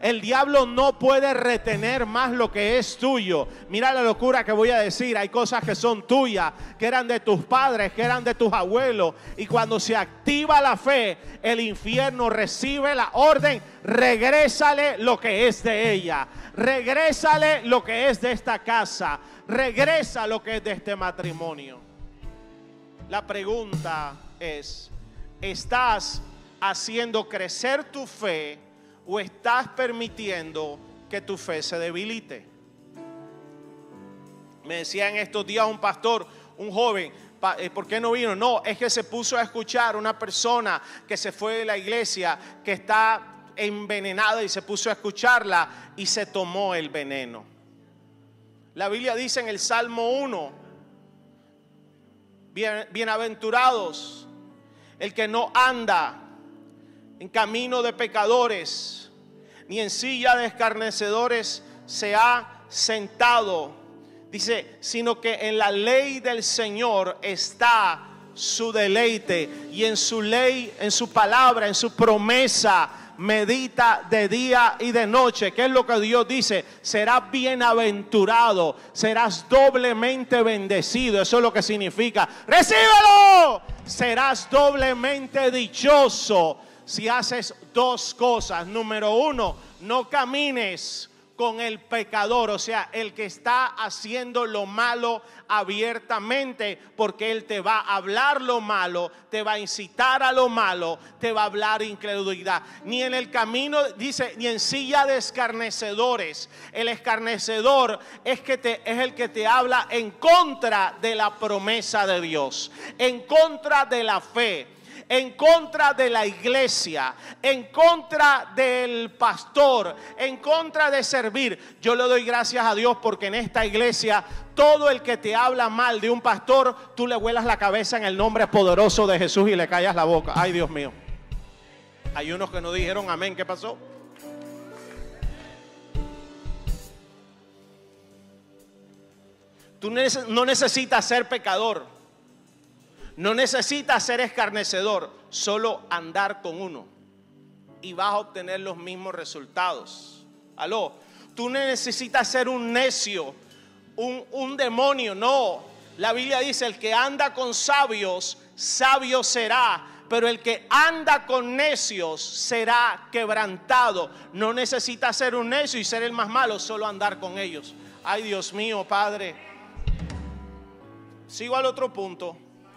El diablo no puede retener más lo que es tuyo. Mira la locura que voy a decir. Hay cosas que son tuyas, que eran de tus padres, que eran de tus abuelos. Y cuando se activa la fe, el infierno recibe la orden: regrésale lo que es de ella. Regrésale lo que es de esta casa. Regresa lo que es de este matrimonio. La pregunta es: ¿estás haciendo crecer tu fe o estás permitiendo que tu fe se debilite? Me decía en estos días un pastor, un joven: ¿por qué no vino? No, es que se puso a escuchar una persona que se fue de la iglesia, que está envenenada, y se puso a escucharla y se tomó el veneno. La Biblia dice en el Salmo 1: bienaventurados el que no anda en camino de pecadores, ni en silla de escarnecedores se ha sentado. Dice, sino que en la ley del Señor está su deleite, y en su ley, en su palabra, en su promesa, medita de día y de noche. ¿Qué es lo que Dios dice? Serás bienaventurado, serás doblemente bendecido. Eso es lo que significa. ¡Recíbelo! Serás doblemente dichoso si haces dos cosas. Número uno, no camines con el pecador, o sea, el que está haciendo lo malo abiertamente, porque él te va a hablar lo malo, te va a incitar a lo malo, te va a hablar incredulidad. Ni en el camino, dice, ni en silla de escarnecedores. El escarnecedor es el que te habla en contra de la promesa de Dios, en contra de la fe, en contra de la iglesia, en contra del pastor, en contra de servir. Yo le doy gracias a Dios porque en esta iglesia todo el que te habla mal de un pastor, tú le vuelas la cabeza en el nombre poderoso de Jesús y le callas la boca. Ay, Dios mío. Hay unos que no dijeron amén. ¿Qué pasó? Tú no necesitas ser pecador. No necesitas ser escarnecedor, solo andar con uno y vas a obtener los mismos resultados. Aló, tú no necesitas ser un necio, un demonio, no. La Biblia dice: el que anda con sabios, sabio será, pero el que anda con necios será quebrantado. No necesitas ser un necio y ser el más malo, solo andar con ellos. Ay, Dios mío, Padre. Sigo al otro punto.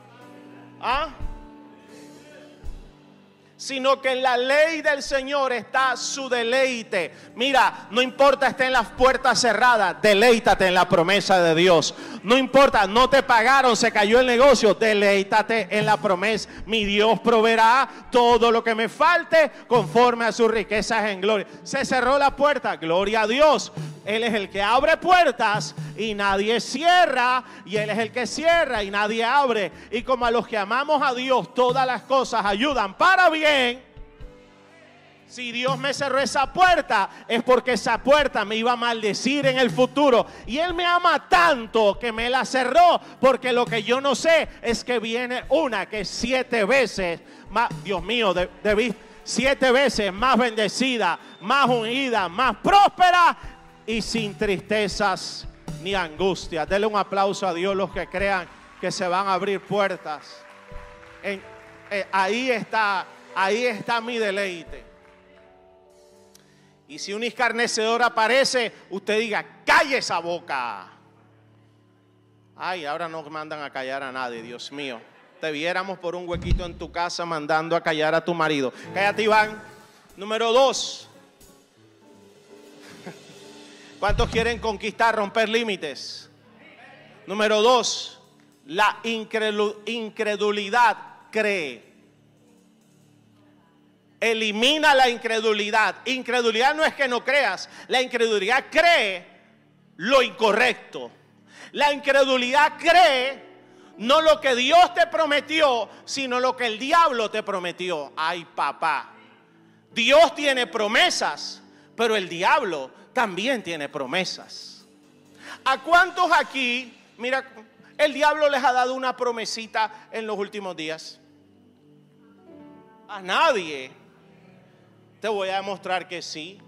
Sino que en la ley del Señor está su deleite. Mira, no importa esté en las puertas cerradas, deleítate en la promesa de Dios. No importa, no te pagaron, se cayó el negocio, deleítate en la promesa. Mi Dios proveerá todo lo que me falte conforme a sus riquezas en gloria. Se cerró la puerta, gloria a Dios. Él es el que abre puertas y nadie cierra, y Él es el que cierra y nadie abre. Y como a los que amamos a Dios todas las cosas ayudan para bien, si Dios me cerró esa puerta es porque esa puerta me iba a maldecir en el futuro, y Él me ama tanto que me la cerró, porque lo que yo no sé es que viene una que es 7 veces más, Dios mío, 7 veces más bendecida, más ungida, más próspera y sin tristezas ni angustias. Denle un aplauso a Dios los que crean que se van a abrir puertas. Ahí está mi deleite. Y si un escarnecedor aparece, usted diga: calle esa boca. Ay, ahora no mandan a callar a nadie, Dios mío. Te viéramos por un huequito en tu casa mandando a callar a tu marido. Cállate, Iván. Número 2. ¿Cuántos quieren conquistar, romper límites? Número 2, la incredulidad cree. Elimina la incredulidad. Incredulidad no es que no creas. La incredulidad cree lo incorrecto. La incredulidad cree no lo que Dios te prometió, sino lo que el diablo te prometió. Ay, papá. Dios tiene promesas, pero el diablo también tiene promesas. ¿A cuántos aquí, mira, el diablo les ha dado una promesita en los últimos días? A nadie. Te voy a demostrar que sí.